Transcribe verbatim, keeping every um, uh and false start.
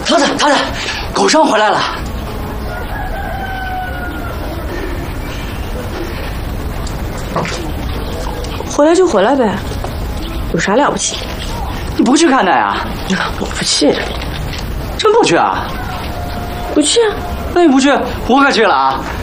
桃子，桃子，狗剩回来了。 回来就回来呗，有啥了不起？ 你不去看他呀？ 我不去。 真不去啊？ 不去啊。 那你不去，我可去了啊！